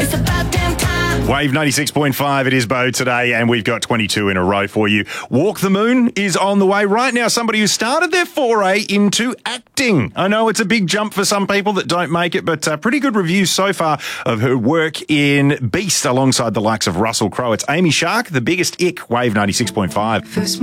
It's about damn time. Wave 96.5, it is Bo today, and we've got 22 in a row for you. Walk the Moon is on the way right now. Somebody who started their foray into acting. I know it's a big jump for some people that don't make it, but pretty good reviews so far of her work in Beast alongside the likes of Russell Crowe. It's Amy Shark, The Biggest Ick, Wave 96.5. First